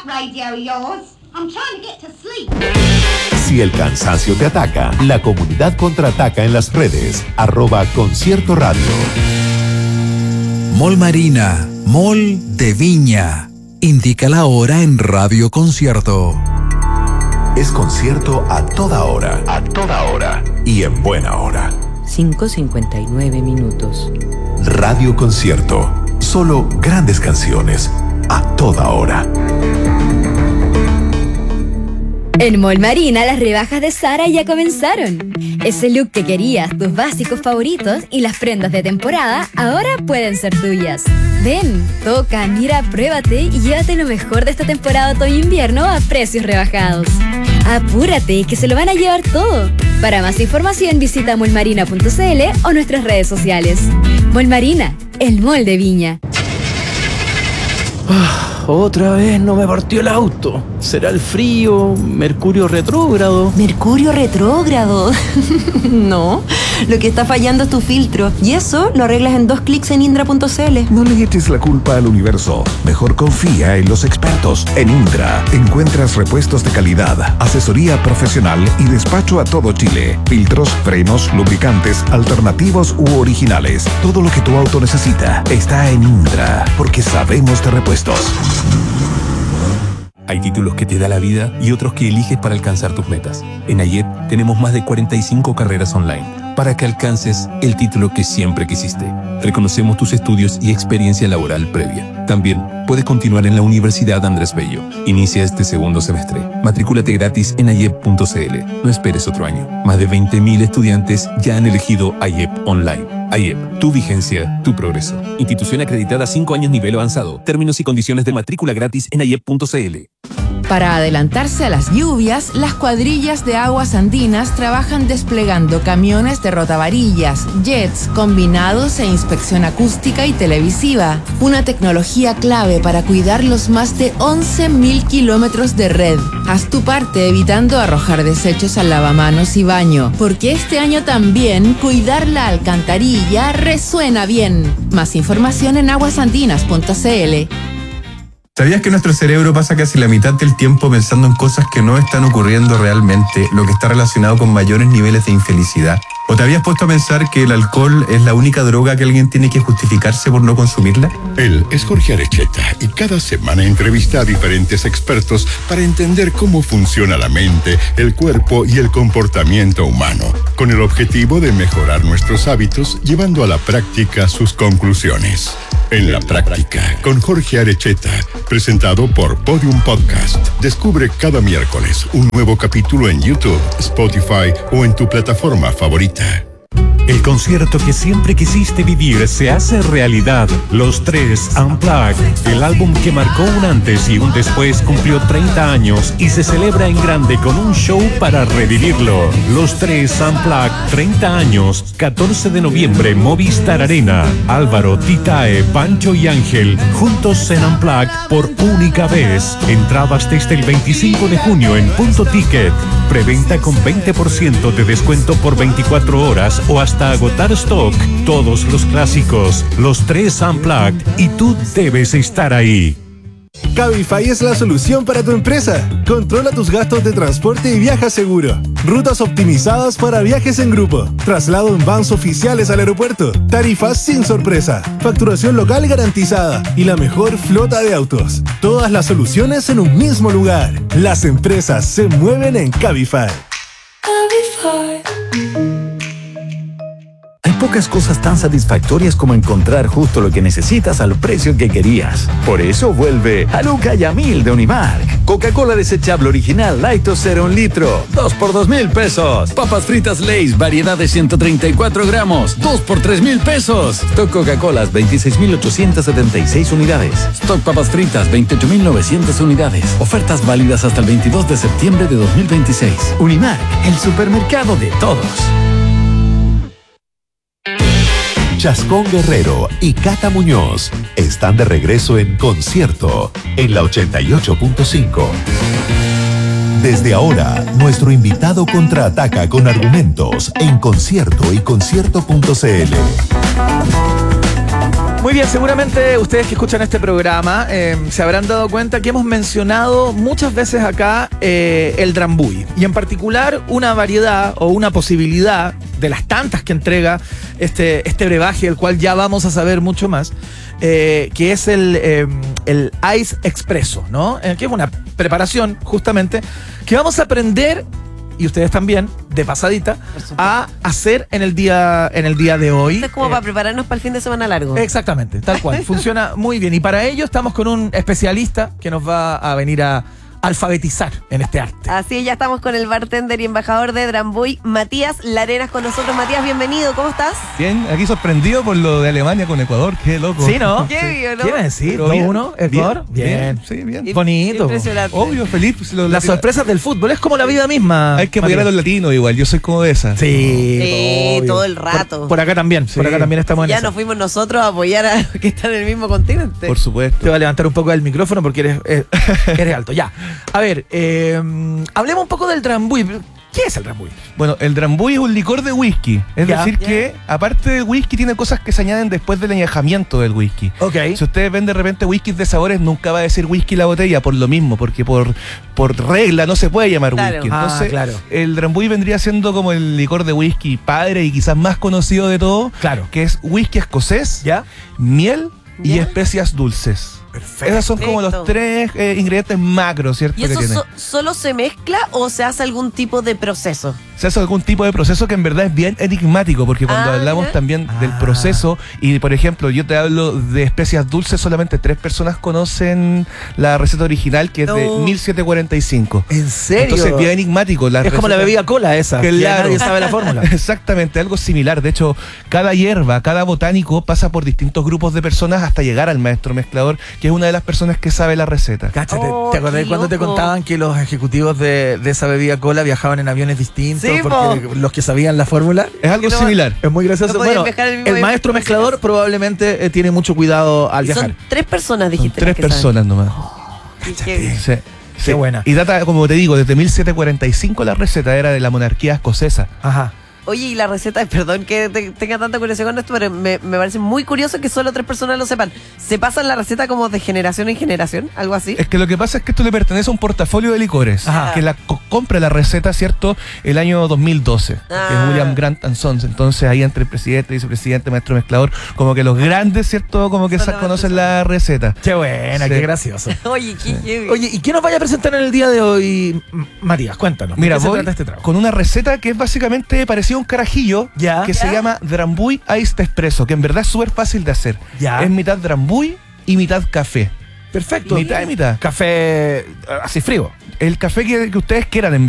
radio of yours. I'm trying to get to sleep. Si el cansancio te ataca, la comunidad contraataca en las redes. @Concierto Radio. Mall Marina, Mall de Viña. Indica la hora en Radio Concierto. Es concierto a toda hora. A toda hora. Y en buena hora. 5:59 minutos. Radio Concierto. Solo grandes canciones. A toda hora. En Mall Marina las rebajas de Zara ya comenzaron. Ese look que querías, tus básicos favoritos y las prendas de temporada ahora pueden ser tuyas. Ven, toca, mira, pruébate y llévate lo mejor de esta temporada otoño-invierno a precios rebajados. Apúrate, que se lo van a llevar todo. Para más información visita mallmarina.cl o nuestras redes sociales. Mall Marina, el mall de Viña. Otra vez no me partió el auto. ¿Será el frío? ¿Mercurio retrógrado? ¿Mercurio retrógrado? No, lo que está fallando es tu filtro. Y eso lo arreglas en 2 clics en indra.cl. No le eches la culpa al universo. Mejor confía en los expertos. En Indra encuentras repuestos de calidad, asesoría profesional y despacho a todo Chile. Filtros, frenos, lubricantes, alternativos u originales. Todo lo que tu auto necesita está en Indra, porque sabemos de repuestos. Hay títulos que te da la vida y otros que eliges para alcanzar tus metas. En AYEP tenemos más de 45 carreras online para que alcances el título que siempre quisiste. Reconocemos tus estudios y experiencia laboral previa. También puedes continuar en la Universidad Andrés Bello. Inicia este segundo semestre. Matricúlate gratis en ayep.cl. No esperes otro año. Más de 20.000 estudiantes ya han elegido AYEP Online. AYEP, tu vigencia, tu progreso. Institución acreditada 5 años nivel avanzado. Términos y condiciones de matrícula gratis en ayep.cl. Para adelantarse a las lluvias, las cuadrillas de aguas andinas trabajan desplegando camiones de rotavarillas, jets, combinados e inspección acústica y televisiva. Una tecnología clave para cuidar los más de 11.000 kilómetros de red. Haz tu parte evitando arrojar desechos al lavamanos y baño, porque este año también cuidar la alcantarilla resuena bien. Más información en aguasandinas.cl. ¿Sabías que nuestro cerebro pasa casi la mitad del tiempo pensando en cosas que no están ocurriendo realmente, lo que está relacionado con mayores niveles de infelicidad? ¿O te habías puesto a pensar que el alcohol es la única droga que alguien tiene que justificarse por no consumirla? Él es Jorge Arecheta y cada semana entrevista a diferentes expertos para entender cómo funciona la mente, el cuerpo y el comportamiento humano, con el objetivo de mejorar nuestros hábitos llevando a la práctica sus conclusiones. En la práctica, con Jorge Arecheta, presentado por Podium Podcast. Descubre cada miércoles un nuevo capítulo en YouTube, Spotify o en tu plataforma favorita. El concierto que siempre quisiste vivir se hace realidad. Los Tres Unplugged, el álbum que marcó un antes y un después, cumplió 30 años y se celebra en grande con un show para revivirlo. Los Tres Unplugged, 30 años, 14 de noviembre, Movistar Arena. Álvaro, Titae, Pancho y Ángel, juntos en Unplugged por única vez. Entradas desde el 25 de junio en Punto Ticket. Preventa con 20% de descuento por 24 horas o hasta agotar stock. Todos los clásicos, los Tres Unplugged, y tú debes estar ahí. Cabify es la solución para tu empresa. Controla tus gastos de transporte y viaja seguro. Rutas optimizadas para viajes en grupo. Traslado en vans oficiales al aeropuerto. Tarifas sin sorpresa. Facturación local garantizada. Y la mejor flota de autos. Todas las soluciones en un mismo lugar. Las empresas se mueven en Cabify. Hay pocas cosas tan satisfactorias como encontrar justo lo que necesitas al precio que querías. Por eso vuelve Haluca Yamil de Unimark. Coca-Cola desechable original Light o Zero 1 litro, 2 por 2,000 pesos. Papas fritas Lay's, variedad de 134 gramos, 2 por 3,000 pesos. Stock Coca-Colas, 26,876 unidades. Stock papas fritas, 28,900 unidades. Ofertas válidas hasta el 22 de septiembre de 2026. Unimark, el supermercado de todos. Chascón Guerrero y Cata Muñoz están de regreso en concierto en la 88.5. Desde ahora, nuestro invitado contraataca con argumentos en concierto y concierto.cl. Muy bien, seguramente ustedes que escuchan este programa se habrán dado cuenta que hemos mencionado muchas veces acá el Drambuie. Y en particular una variedad o una posibilidad de las tantas que entrega este brebaje, el cual ya vamos a saber mucho más, que es el Ice Expresso, ¿no? Que es una preparación justamente que vamos a aprender, y ustedes también, de pasadita, a hacer en el día de hoy. Esto es como para prepararnos para el fin de semana largo. Exactamente, tal cual. Funciona muy bien. Y para ello estamos con un especialista que nos va a venir a alfabetizar en este arte. Así es, ya estamos con el bartender y embajador de Drambuie, Matías Larenas, con nosotros. Matías, bienvenido, ¿cómo estás? Bien, aquí sorprendido por lo de Alemania con Ecuador, qué loco. Sí, ¿no? Qué bien, ¿no? ¿Qué iba a decir? 2-1, Ecuador. Bien. Sí, bien. Bonito. Impresionante. Obvio, feliz. Pues, Las sorpresas del fútbol, es como la vida misma. Hay que apoyar a los latinos igual, yo soy como de esa. Sí, todo el rato. Por acá también, por acá también estamos en Ya eso. nos fuimos nosotros a apoyar a los que están en el mismo continente. Por supuesto. Te voy a levantar un poco el micrófono porque eres alto. Ya. A ver, hablemos un poco del Drambuie. ¿Qué es el Drambuie? Bueno, el Drambuie es un licor de whisky. Es decir que, aparte del whisky, tiene cosas que se añaden después del añejamiento del whisky. Ok. Si ustedes ven de repente whiskies de sabores, nunca va a decir whisky la botella por lo mismo, porque por regla no se puede llamar whisky. Entonces, el Drambuie vendría siendo como el licor de whisky padre y quizás más conocido de todo, que es whisky escocés, miel y especias dulces. Perfecto. Esos son como los tres ingredientes macros, ¿cierto? ¿Y eso que tiene. solo se mezcla o se hace algún tipo de proceso? Se hace algún tipo de proceso que en verdad es bien enigmático, porque cuando hablamos también del proceso, y por ejemplo, yo te hablo de especias dulces, solamente 3 personas conocen la receta original, que es de 1745. ¿En serio? Entonces es bien enigmático. Es como la bebida cola esa, que nadie sabe la fórmula. Exactamente, algo similar. De hecho, cada hierba, cada botánico pasa por distintos grupos de personas hasta llegar al maestro mezclador, que es una de las personas que sabe la receta. Cáchate, ¿te acordás cuando te contaban que los ejecutivos de esa bebida cola viajaban en aviones distintos? Sí, porque los que sabían la fórmula. Es algo similar. Es muy gracioso. No bueno, el maestro mezclador probablemente tiene mucho cuidado al viajar. Son 3 personas, dijiste. 3 personas nomás. Qué Qué buena. Y data, como te digo, desde 1745 la receta era de la monarquía escocesa. Ajá. Oye, y la receta, perdón que tenga tanta curiosidad con esto, pero me parece muy curioso que solo 3 personas lo sepan. ¿Se pasan la receta como de generación en generación? ¿Algo así? Es que lo que pasa es que esto le pertenece a un portafolio de licores. Ajá. Que compra la receta, ¿cierto? El año 2012. Que es William Grant & Sons. Entonces ahí entre el presidente, vicepresidente, maestro mezclador, como que los grandes, ¿cierto? Como que conocen la receta. Qué buena, Sí. qué gracioso. Oye, Oye, ¿y qué nos vaya a presentar en el día de hoy, Matías? Cuéntanos. Mira, ¿de qué se voy trata este trago? con una receta que es básicamente parecida a un carajillo que se llama Drambuie Iced Espresso, que en verdad es súper fácil de hacer. Es mitad Drambuie y mitad café. Perfecto. Mitad y mitad. Café así frío. El café que ustedes quieran, en